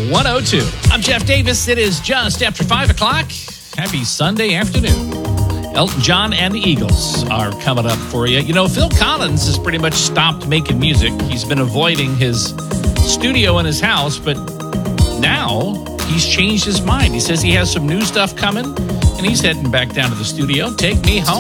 102. I'm Jeff Davis. It is just after 5 o'clock. Happy Sunday afternoon. Elton John and the Eagles are coming up for you. You know, Phil Collins has pretty much stopped making music. He's been avoiding his studio in his house, but now he's changed his mind. He says he has some new stuff coming, and he's heading back down to the studio. Take Me Home.